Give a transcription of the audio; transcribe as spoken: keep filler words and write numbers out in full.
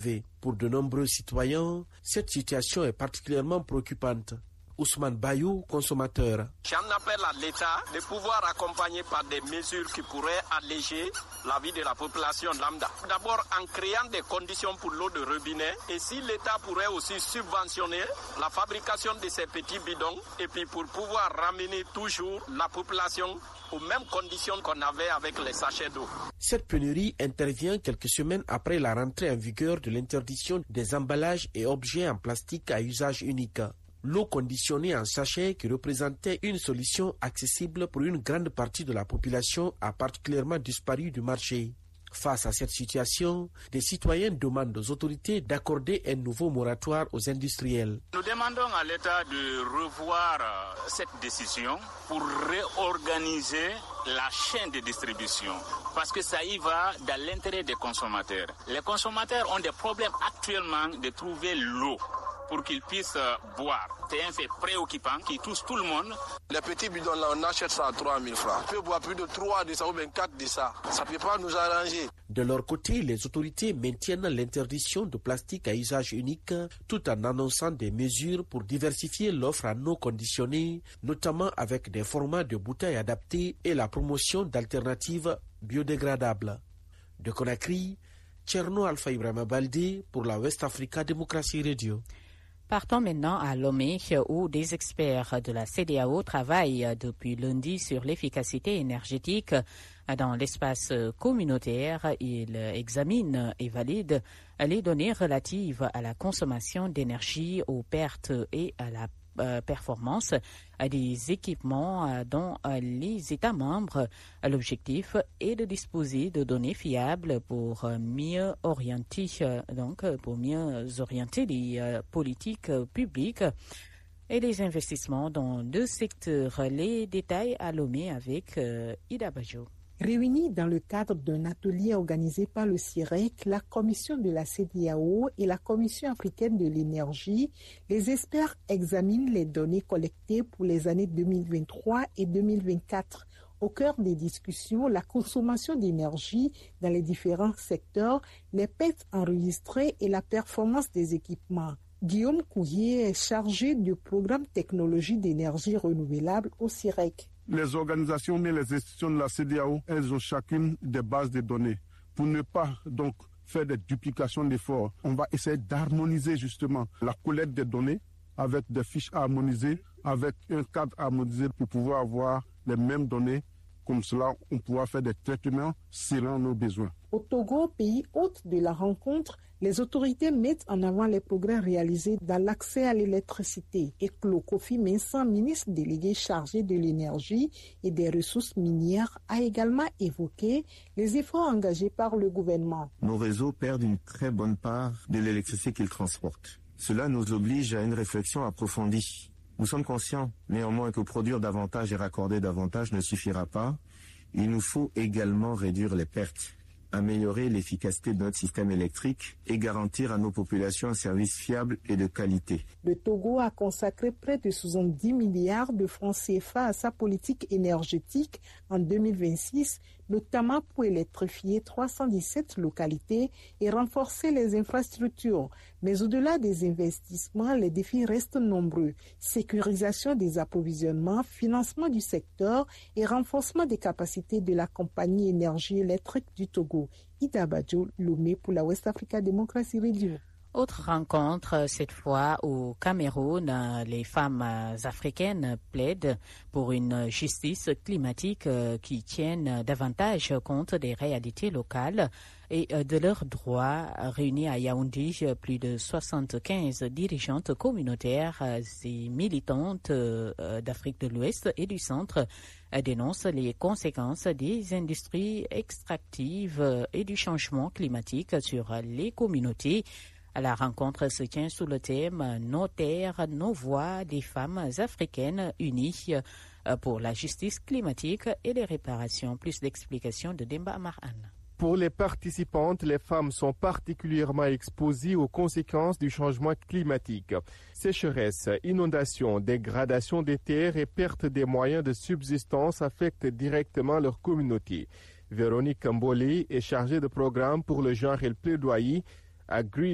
Pour de nombreux citoyens, cette situation est particulièrement préoccupante. Ousmane Bayou, consommateur. J'en appelle à l'État de pouvoir accompagner par des mesures qui pourraient alléger la vie de la population lambda. D'abord en créant des conditions pour l'eau de robinet et si l'État pourrait aussi subventionner la fabrication de ces petits bidons et puis pour pouvoir ramener toujours la population aux mêmes conditions qu'on avait avec les sachets d'eau. Cette pénurie intervient quelques semaines après la rentrée en vigueur de l'interdiction des emballages et objets en plastique à usage unique. L'eau conditionnée en sachet, qui représentait une solution accessible pour une grande partie de la population, a particulièrement disparu du marché. Face à cette situation, des citoyens demandent aux autorités d'accorder un nouveau moratoire aux industriels. Nous demandons à l'État de revoir cette décision pour réorganiser la chaîne de distribution, parce que ça y va dans l'intérêt des consommateurs. Les consommateurs ont des problèmes actuellement de trouver l'eau pour qu'ils puissent boire. C'est un fait préoccupant qui touche tout le monde. Les petits bidons là, on achète ça à trois mille francs. On peut boire plus de trois de ça ou bien quatre de ça. Ça ne peut pas nous arranger. De leur côté, les autorités maintiennent l'interdiction de plastique à usage unique tout en annonçant des mesures pour diversifier l'offre en eau conditionnée, notamment avec des formats de bouteilles adaptés et la promotion d'alternatives biodégradables. De Conakry, Tcherno Alpha Ibrahima Baldé pour la West Africa Democracy Radio. Partons maintenant à Lomé où des experts de la C E D E A O travaillent depuis lundi sur l'efficacité énergétique dans l'espace communautaire. Ils examinent et valident les données relatives à la consommation d'énergie, aux pertes et à la Euh, performance des équipements euh, dans euh, les États membres. L'objectif est de disposer de données fiables pour euh, mieux orienter euh, donc pour mieux orienter les euh, politiques euh, publiques et les investissements dans deux secteurs. Les détails à Lomé avec euh, Ida Bajo. Réunis dans le cadre d'un atelier organisé par le C I R E C, la Commission de la C E D E A O et la Commission africaine de l'énergie, les experts examinent les données collectées pour les années deux mille vingt-trois et deux mille vingt-quatre. Au cœur des discussions, la consommation d'énergie dans les différents secteurs, les pertes enregistrées et la performance des équipements. Guillaume Couillet est chargé du programme technologie d'énergie renouvelable au C I R E C. Les organisations et les institutions de la C E D E A O, elles ont chacune des bases de données. Pour ne pas donc faire des duplications d'efforts, on va essayer d'harmoniser justement la collecte des données avec des fiches harmonisées, avec un cadre harmonisé pour pouvoir avoir les mêmes données. Comme cela, on pourra faire des traitements selon nos besoins. Au Togo, pays hôte de la rencontre, les autorités mettent en avant les progrès réalisés dans l'accès à l'électricité. Et Klo Kofi Mensah, ministre délégué chargé de l'énergie et des ressources minières, a également évoqué les efforts engagés par le gouvernement. Nos réseaux perdent une très bonne part de l'électricité qu'ils transportent. Cela nous oblige à une réflexion approfondie. Nous sommes conscients néanmoins que produire davantage et raccorder davantage ne suffira pas. Il nous faut également réduire les pertes, améliorer l'efficacité de notre système électrique et garantir à nos populations un service fiable et de qualité. Le Togo a consacré près de soixante-dix milliards de francs C F A à sa politique énergétique en deux mille vingt-six, notamment pour électrifier trois cent dix-sept localités et renforcer les infrastructures. Mais au-delà des investissements, les défis restent nombreux. Sécurisation des approvisionnements, financement du secteur et renforcement des capacités de la compagnie énergie électrique du Togo. Ida Badjo, Lomé pour la West Africa Democracy Radio. Autre rencontre, cette fois au Cameroun, les femmes africaines plaident pour une justice climatique qui tienne davantage compte des réalités locales et de leurs droits. Réunis à Yaoundé, plus de soixante-quinze dirigeantes communautaires et militantes d'Afrique de l'Ouest et du Centre dénoncent les conséquences des industries extractives et du changement climatique sur les communautés. La rencontre se tient sous le thème « Nos terres, nos voix des femmes africaines unies pour la justice climatique et les réparations ». Plus d'explications de Demba Amaran. Pour les participantes, les femmes sont particulièrement exposées aux conséquences du changement climatique. Sécheresse, inondations, dégradation des terres et perte des moyens de subsistance affectent directement leur communauté. Véronique Mbolé est chargée de programme pour le genre et le plaidoyer à Green